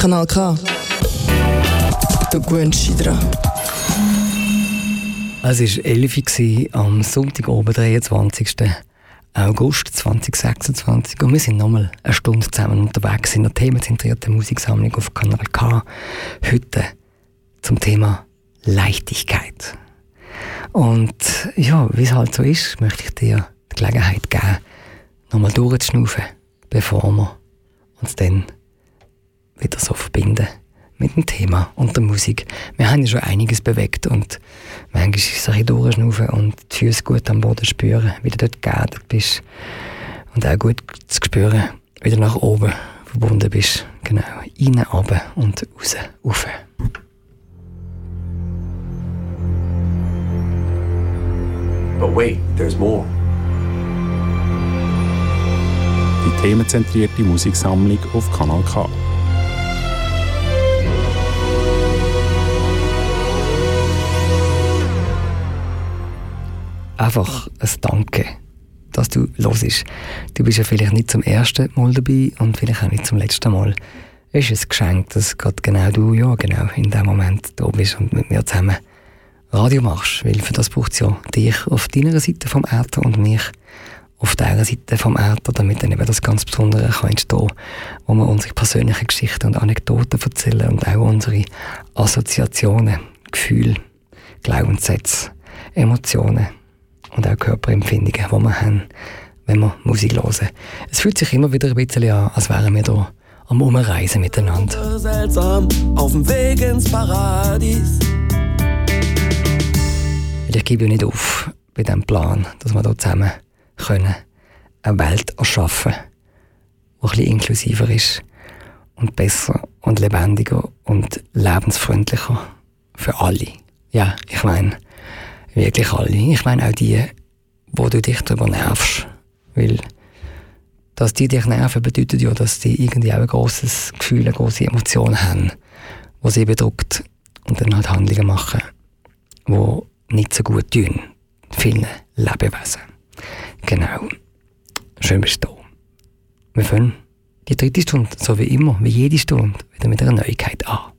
Kanal K. Du gewöhnst dich dran. Es war 11 Uhr am Sonntag, oben 23. August 2026 und wir sind nochmal eine Stunde zusammen unterwegs in der themenzentrierten Musiksammlung auf Kanal K. Heute zum Thema Leichtigkeit. Und ja, wie es halt so ist, möchte ich dir die Gelegenheit geben, nochmal durchzuschnaufen, bevor wir uns dann wieder so verbinden mit dem Thema und der Musik. Wir haben ja schon einiges bewegt und manchmal ist es ein bisschen durchschnaufen und die Füße gut am Boden spüren, wie du dort geerdet bist. Und auch gut zu spüren, wie du nach oben verbunden bist. Genau, rein, runter und raus, rauf. But wait, there's more. Die themenzentrierte Musiksammlung auf Kanal K. Einfach ein Danke, dass du hörst. Du bist ja vielleicht nicht zum ersten Mal dabei und vielleicht auch nicht zum letzten Mal. Es ist ein Geschenk, dass gerade genau du in dem Moment da bist und mit mir zusammen Radio machst. Weil für das braucht es ja dich auf deiner Seite vom Äther und mich auf dieser Seite vom Äther, damit dann eben das ganz Besondere kann entstehen, wo wir unsere persönlichen Geschichten und Anekdoten erzählen und auch unsere Assoziationen, Gefühle, Glaubenssätze, Emotionen und auch Körperempfindungen, die wir haben, wenn wir Musik hören. Es fühlt sich immer wieder ein bisschen an, als wären wir hier am Umreisen miteinander. Seltsam auf dem Weg ins Paradies. Ich gebe ja nicht auf bei diesem Plan, dass wir hier zusammen können eine Welt erschaffen, die ein bisschen inklusiver ist und besser und lebendiger und lebensfreundlicher für alle. Ja, ich meine wirklich alle. Ich meine auch die, wo du dich darüber nervst. Weil, dass die dich nerven, bedeutet ja, dass die irgendwie auch ein grosses Gefühl, eine grosse Emotion haben, die sie bedrückt und dann halt Handlungen machen, die nicht so gut tun. Vielen Lebewesen. Genau. Schön bist du da. Wir fangen die dritte Stunde, so wie immer, wie jede Stunde, wieder mit einer Neuigkeit an.